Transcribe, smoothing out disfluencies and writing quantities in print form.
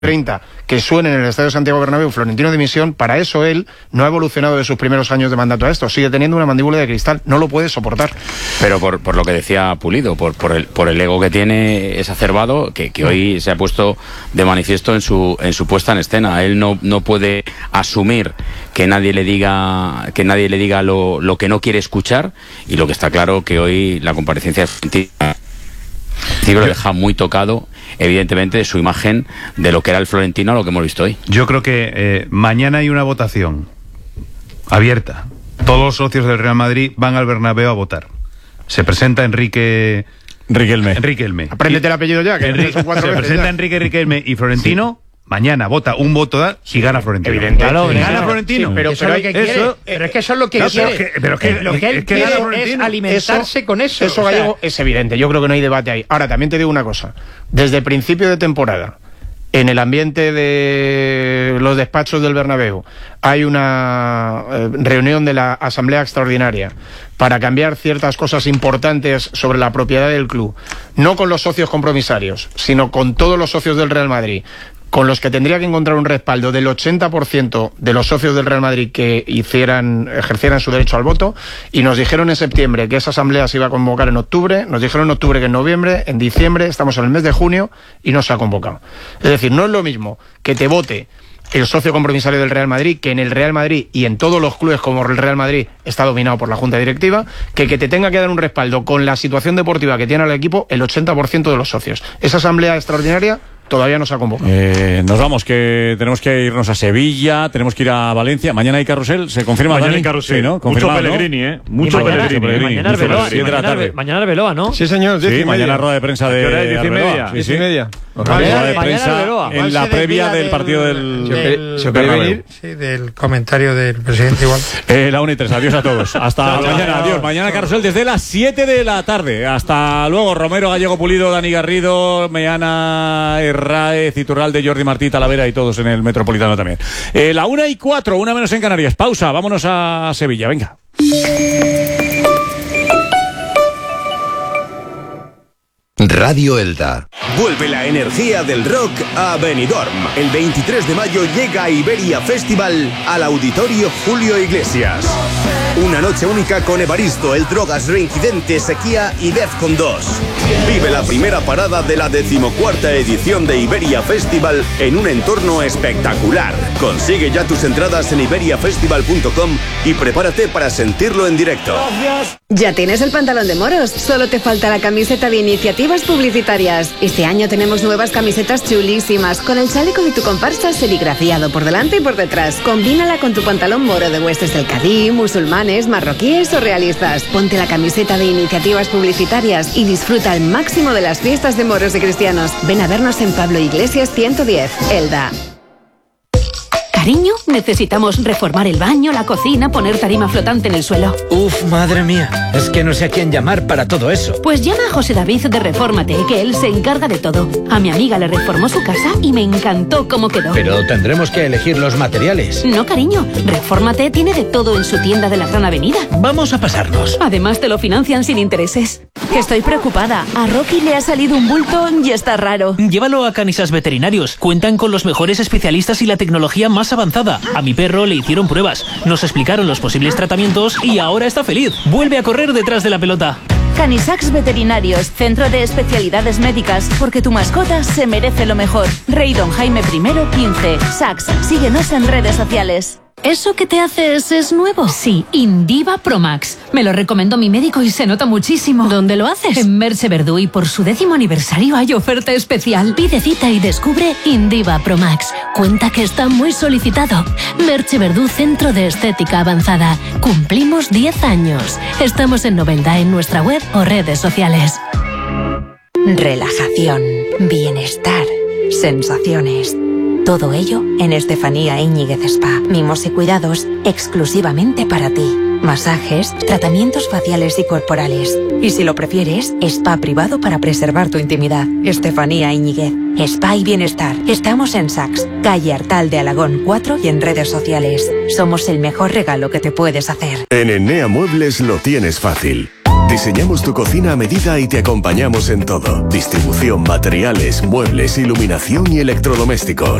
30 que suenen en el Estadio Santiago Bernabéu, Florentino dimisión, para eso él no ha evolucionado de sus primeros años de mandato a esto, sigue teniendo una mandíbula de cristal, no lo puede soportar. Pero por lo que decía Pulido, por el ego que tiene exacerbado, que hoy se ha puesto de manifiesto en su puesta en escena. Él no puede asumir que nadie le diga lo que no quiere escuchar, y lo que está claro que hoy la comparecencia lo deja muy tocado, evidentemente, de su imagen de lo que era el Florentino a lo que hemos visto hoy. Yo creo que mañana hay una votación abierta. Todos los socios del Real Madrid van al Bernabéu a votar. Se presenta Enrique Riquelme. Apréndete el apellido ya, que se presenta Enrique Riquelme y Florentino. Sí. Mañana vota un voto y gana Florentino. Evidentemente. Gana Florentino. Sí, pero es que eso es lo que quiere. Pero lo que él quiere es alimentarse con eso. Eso, Gallego, es evidente. Yo creo que no hay debate ahí. Ahora, también te digo una cosa. Desde el principio de temporada, en el ambiente de los despachos del Bernabéu, hay una reunión de la Asamblea Extraordinaria para cambiar ciertas cosas importantes sobre la propiedad del club. No con los socios compromisarios, sino con todos los socios del Real Madrid, con los que tendría que encontrar un respaldo del 80% de los socios del Real Madrid que ejercieran su derecho al voto, y nos dijeron en septiembre que esa asamblea se iba a convocar en octubre, nos dijeron en octubre que en noviembre, en diciembre, estamos en el mes de junio y no se ha convocado. Es decir, no es lo mismo que te vote el socio compromisario del Real Madrid, que en el Real Madrid y en todos los clubes como el Real Madrid está dominado por la Junta Directiva, que te tenga que dar un respaldo con la situación deportiva que tiene el equipo el 80% de los socios. Esa asamblea extraordinaria todavía no se ha convocado. Nos vamos, que tenemos que irnos a Sevilla, tenemos que ir a Valencia. Mañana hay carrusel, ¿se confirma? Mañana hay carrusel, sí, ¿no? Mucho Pellegrini, ¿no? Mucho Pellegrini. Mañana Arbeloa, ¿no? Sí, señor. Sí, mañana rueda de prensa de Arbeloa. 10:30. Rueda de prensa en la previa del partido del... ¿Se puede venir? Sí, del comentario del presidente igual. La 1:03, adiós a todos. Hasta mañana, adiós. Mañana carrusel desde las 7 de la tarde. Hasta luego, Romero, Gallego, Pulido, Dani Garrido, Meana, Raez, Iturralde, Jordi Martí, Talavera y todos en el Metropolitano también. La 1:04, 1 menos en Canarias. Pausa, vámonos a Sevilla, venga. Radio Elda. Vuelve la energía del rock a Benidorm. El 23 de mayo llega Iberia Festival al Auditorio Julio Iglesias. Una noche única con Evaristo, El Drogas, Reincidente, Sequía y Defcon 2. Vive la primera parada de la 14ª edición de Iberia Festival en un entorno espectacular. Consigue ya tus entradas en iberiafestival.com y prepárate para sentirlo en directo. ¿Ya tienes el pantalón de moros? Solo te falta la camiseta de iniciativas publicitarias. Este año tenemos nuevas camisetas chulísimas, con el chaleco de tu comparsa serigrafiado por delante y por detrás. Combínala con tu pantalón moro de huestes del Cadí, musulmanes, marroquíes o realistas. Ponte la camiseta de iniciativas publicitarias y disfruta al máximo de las fiestas de moros y cristianos. Ven a vernos en Pablo Iglesias 110, Elda. Cariño, necesitamos reformar el baño, la cocina, poner tarima flotante en el suelo. Uf, madre mía, es que no sé a quién llamar para todo eso. Pues llama a José David de Refórmate, que él se encarga de todo. A mi amiga le reformó su casa y me encantó cómo quedó. Pero tendremos que elegir los materiales. No, cariño, Refórmate tiene de todo en su tienda de la Gran Avenida. Vamos a pasarnos. Además te lo financian sin intereses. Estoy preocupada. A Rocky le ha salido un bulto y está raro. Llévalo a Canisas Veterinarios. Cuentan con los mejores especialistas y la tecnología más avanzada. A mi perro le hicieron pruebas, nos explicaron los posibles tratamientos y ahora está feliz. Vuelve a correr detrás de la pelota. Canisax Veterinarios, centro de especialidades médicas, porque tu mascota se merece lo mejor. Rey Don Jaime I, 15. Sax, síguenos en redes sociales. ¿Eso que te haces es nuevo? Sí, Indiva Pro Max. Me lo recomendó mi médico y se nota muchísimo. ¿Dónde lo haces? En Merche Verdú, y por su 10º aniversario hay oferta especial. Pide cita y descubre Indiva Pro Max. Cuenta que está muy solicitado. Merche Verdú, centro de estética avanzada. Cumplimos 10 años. Estamos en Novelda en nuestra web o redes sociales. Relajación, bienestar, sensaciones. Todo ello en Estefanía Íñiguez Spa. Mimos y cuidados exclusivamente para ti. Masajes, tratamientos faciales y corporales. Y si lo prefieres, spa privado para preservar tu intimidad. Estefanía Íñiguez. Spa y bienestar. Estamos en Sax, calle Artal de Alagón 4 y en redes sociales. Somos el mejor regalo que te puedes hacer. En Enea Muebles lo tienes fácil. Diseñamos tu cocina a medida y te acompañamos en todo. Distribución, materiales, muebles, iluminación y electrodomésticos.